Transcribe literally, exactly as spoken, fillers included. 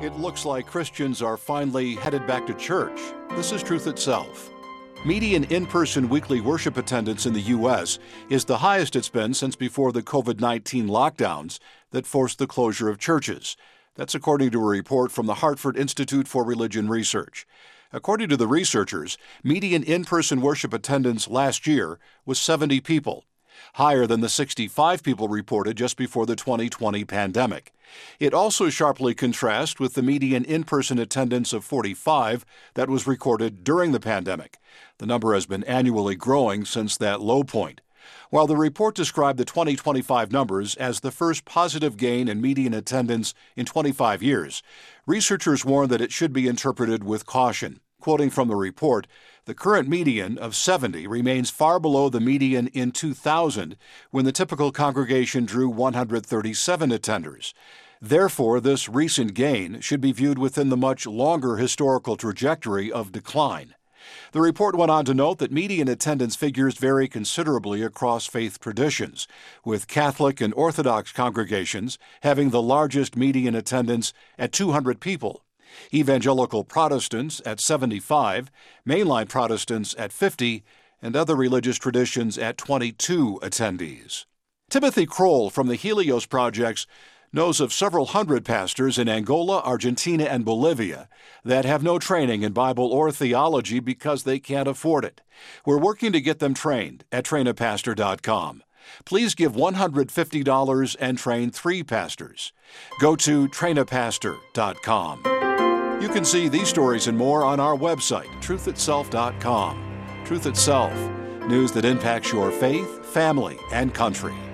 It looks like Christians are finally headed back to church. This is Truth Itself. Median in-person weekly worship attendance in the U S is the highest it's been since before the COVID nineteen lockdowns that forced the closure of churches. That's according to a report from the Hartford Institute for Religion Research. According to the researchers, median in-person worship attendance last year was seventy people, higher than the sixty-five people reported just before the twenty twenty pandemic. It also sharply contrasts with the median in-person attendance of forty-five that was recorded during the pandemic. The number has been annually growing since that low point. While the report described the twenty twenty-five numbers as the first positive gain in median attendance in twenty-five years, researchers warn that it should be interpreted with caution. Quoting from the report, the current median of seventy remains far below the median in two thousand, when the typical congregation drew one hundred thirty-seven attenders. Therefore, this recent gain should be viewed within the much longer historical trajectory of decline. The report went on to note that median attendance figures vary considerably across faith traditions, with Catholic and Orthodox congregations having the largest median attendance at two hundred people. Evangelical Protestants at seventy-five, mainline Protestants at fifty, and other religious traditions at twenty-two attendees. Timothy Kroll from the Helios Projects knows of several hundred pastors in Angola, Argentina, and Bolivia that have no training in Bible or theology because they can't afford it. We're working to get them trained at train a pastor dot com. Please give one hundred fifty dollars and train three pastors. Go to train a pastor dot com. You can see these stories and more on our website, truth itself dot com. Truth Itself, news that impacts your faith, family, and country.